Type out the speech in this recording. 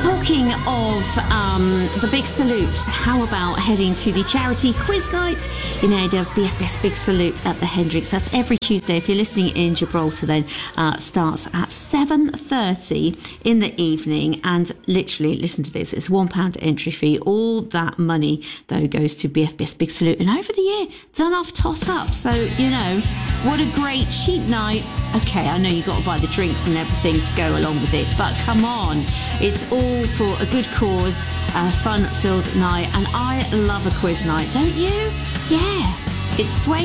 Talking of the Big Salute, how about heading to the charity quiz night in aid of BFBS Big Salute at the Hendricks? That's every Tuesday. If you're listening in Gibraltar, then starts at 7:30 in the evening. And literally, listen to this, it's £1 entry fee. All that money, though, goes to BFBS Big Salute. And over the year, done off tot up. So, you know, what a great cheap night. Okay, I know you've got to buy the drinks and everything to go along with it, but come on, it's all for a good cause, a fun-filled night, and I love a quiz night, don't you? Yeah, it's Sway